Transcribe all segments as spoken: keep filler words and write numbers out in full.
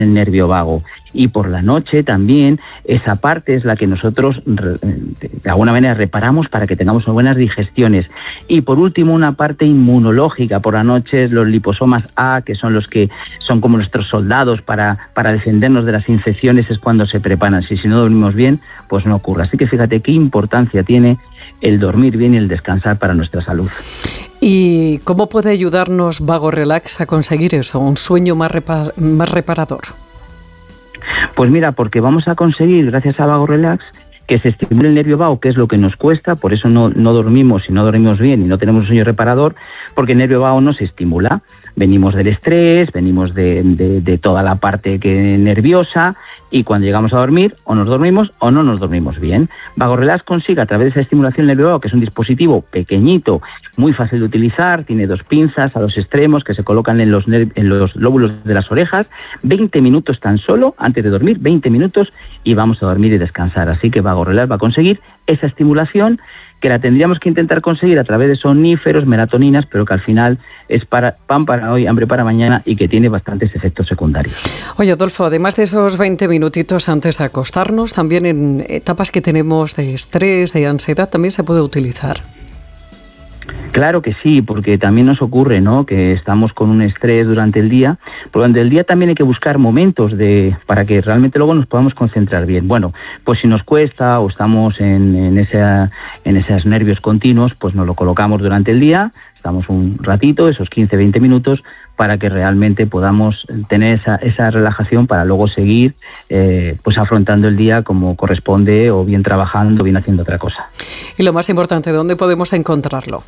el nervio vago. Y por la noche también esa parte es la que nosotros de alguna manera reparamos para que tengamos buenas digestiones. Y por último, una parte inmunológica. Por la noche los liposomas A, que son los que son como nuestros soldados para, para defendernos de las infecciones, es cuando se preparan. Si, si no dormimos bien, pues no ocurre. Así que fíjate qué importancia tiene el dormir bien y el descansar para nuestra salud. ¿Y cómo puede ayudarnos Vago Relax a conseguir eso, un sueño más, repa- más reparador? Pues mira, porque vamos a conseguir, gracias a Vago Relax, que se estimule el nervio vago, que es lo que nos cuesta, por eso no, no dormimos y no dormimos bien y no tenemos un sueño reparador, porque el nervio vago no se estimula. Venimos del estrés, venimos de, de, de toda la parte que nerviosa, y cuando llegamos a dormir, o nos dormimos o no nos dormimos bien. Vago Relax consigue, a través de esa estimulación del nervio vago, que es un dispositivo pequeñito, muy fácil de utilizar, tiene dos pinzas a los extremos que se colocan en los, nerv- en los lóbulos de las orejas, veinte minutos tan solo antes de dormir, veinte minutos, y vamos a dormir y descansar. Así que Vago Relax va a conseguir esa estimulación, que la tendríamos que intentar conseguir a través de somníferos, melatoninas, pero que al final es para pan para hoy, hambre para mañana, y que tiene bastantes efectos secundarios. Oye, Adolfo, además de esos veinte minutitos antes de acostarnos, también en etapas que tenemos de estrés, de ansiedad, también se puede utilizar. Claro que sí, porque también nos ocurre, ¿no?, que estamos con un estrés durante el día. Pero durante el día también hay que buscar momentos de para que realmente luego nos podamos concentrar bien. Bueno, pues si nos cuesta o estamos en, en, esa, en esos nervios continuos, pues nos lo colocamos durante el día, estamos un ratito, esos quince a veinte minutos, para que realmente podamos tener esa, esa relajación para luego seguir eh, pues afrontando el día como corresponde, o bien trabajando o bien haciendo otra cosa. Y lo más importante, ¿dónde podemos encontrarlo?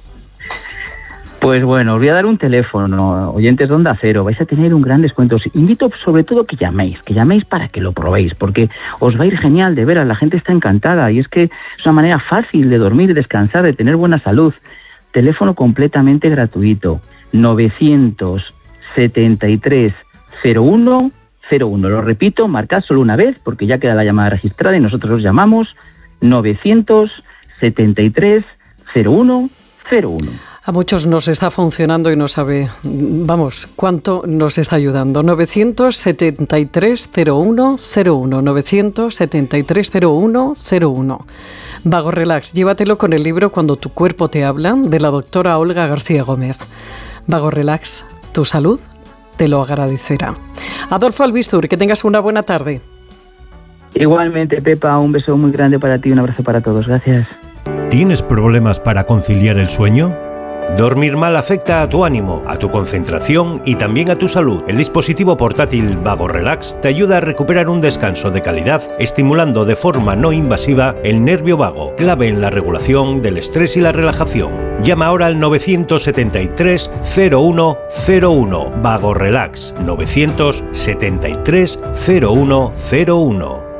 Pues bueno, os voy a dar un teléfono, oyentes de Onda Cero, vais a tener un gran descuento. Os invito sobre todo que llaméis, que llaméis para que lo probéis, porque os va a ir genial, de veras, la gente está encantada, y es que es una manera fácil de dormir, descansar, de tener buena salud. Teléfono completamente gratuito, novecientos setenta y tres cero uno cero uno. Lo repito, marcad solo una vez, porque ya queda la llamada registrada y nosotros os llamamos, novecientos setenta y tres cero uno cero uno. A muchos nos está funcionando y no sabe, vamos, cuánto nos está ayudando. novecientos setenta y tres cero uno cero uno, novecientos setenta y tres cero uno cero uno. Vago Relax, llévatelo con el libro Cuando tu cuerpo te habla, de la doctora Olga García Gómez. Vago Relax, tu salud te lo agradecerá. Adolfo Albistur, que tengas una buena tarde. Igualmente, Pepa, un beso muy grande para ti, un abrazo para todos. Gracias. ¿Tienes problemas para conciliar el sueño? Dormir mal afecta a tu ánimo, a tu concentración y también a tu salud. El dispositivo portátil Vago Relax te ayuda a recuperar un descanso de calidad, estimulando de forma no invasiva el nervio vago, clave en la regulación del estrés y la relajación. Llama ahora al novecientos setenta y tres cero uno cero uno. Vago Relax, novecientos setenta y tres cero uno cero uno.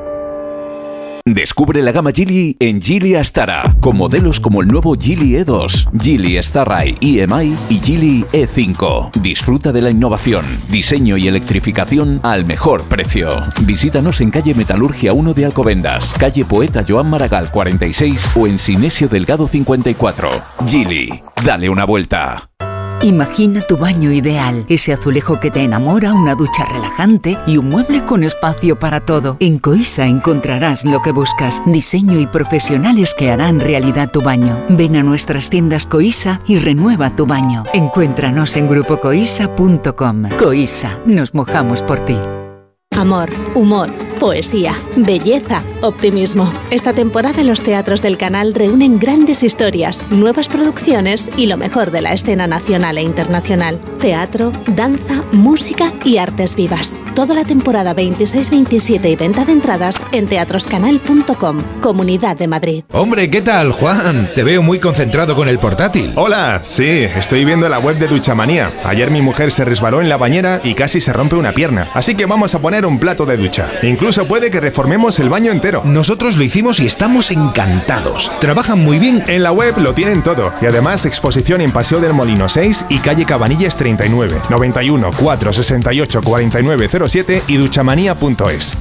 Descubre la gama Geely en Geely Astara, con modelos como el nuevo Geely E dos, Geely Starray E M I y Geely E cinco. Disfruta de la innovación, diseño y electrificación al mejor precio. Visítanos en calle Metalurgia uno de Alcobendas, calle Poeta Joan Maragall cuarenta y seis o en Sinesio Delgado cincuenta y cuatro. Geely, dale una vuelta. Imagina tu baño ideal, ese azulejo que te enamora, una ducha relajante y un mueble con espacio para todo. En Coisa encontrarás lo que buscas, diseño y profesionales que harán realidad tu baño. Ven a nuestras tiendas Coisa y renueva tu baño. Encuéntranos en grupo coisa punto com. Coisa, nos mojamos por ti. Amor, humor, poesía, belleza, optimismo. Esta temporada los teatros del canal reúnen grandes historias, nuevas producciones y lo mejor de la escena nacional e internacional. Teatro, danza, música y artes vivas. Toda la temporada veintiséis veintisiete y venta de entradas en teatroscanal punto com, Comunidad de Madrid. Hombre, ¿qué tal, Juan? Te veo muy concentrado con el portátil. Hola, sí, estoy viendo la web de Duchamanía. Ayer mi mujer se resbaló en la bañera y casi se rompe una pierna. Así que vamos a poner un plato de ducha. Incluso puede que reformemos el baño entero. Nosotros lo hicimos y estamos encantados. Trabajan muy bien. En la web lo tienen todo. Y además exposición en Paseo del Molino seis y calle Cabanillas treinta y nueve, noventa y uno, cuatrocientos sesenta y ocho, cuarenta y nueve cero siete y duchamanía punto es.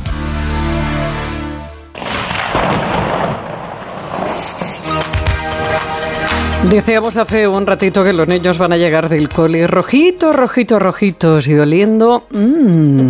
Decíamos hace un ratito que los niños van a llegar del cole rojitos, rojitos, rojitos y oliendo... Mmm,